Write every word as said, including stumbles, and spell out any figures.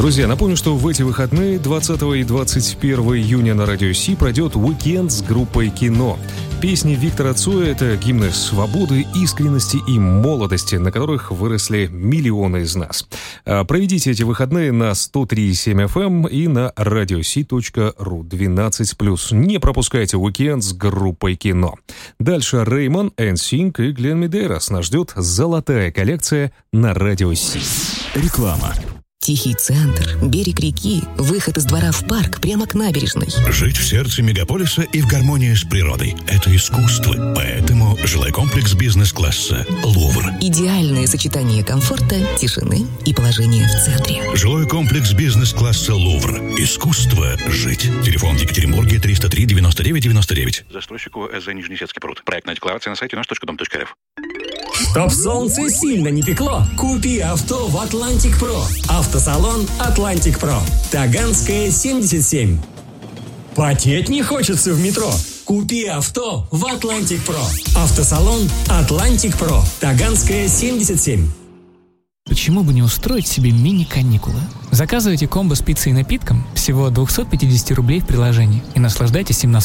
Друзья, напомню, что в эти выходные, двадцатого и двадцать первого июня на Радио Си, пройдет уикенд с группой «Кино». Песни Виктора Цоя — это гимны свободы, искренности и молодости, на которых выросли миллионы из нас. Проведите эти выходные на сто три и семь эф эм и на радиоси точка ру двенадцать плюс. Не пропускайте уикенд с группой «Кино». Дальше Реймон, эн синк и Глен Медейрос. Нас ждет золотая коллекция на Радио Си. Реклама. Тихий центр, берег реки, выход из двора в парк прямо к набережной. Жить в сердце мегаполиса и в гармонии с природой – это искусство. Поэтому жилой комплекс бизнес-класса «Лувр». Идеальное сочетание комфорта, тишины и положения в центре. Жилой комплекс бизнес-класса «Лувр». Искусство жить. Телефон в Екатеринбурге триста три девяносто девять девяносто девять. Застройщику ЭЗ Нижнесецкий пруд. Проектная декларация на сайте наш точка дом точка рф. Чтоб солнце сильно не пекло, купи авто в Атлантик Про. Автосалон Атлантик Про. Таганская, семьдесят семь. Потеть не хочется в метро? Купи авто в Атлантик Про. Автосалон Атлантик Про. Таганская, семьдесят семь. Почему бы не устроить себе мини-каникулы? Заказывайте комбо с пиццей и напитком всего от двести пятьдесят рублей в приложении и наслаждайтесь им на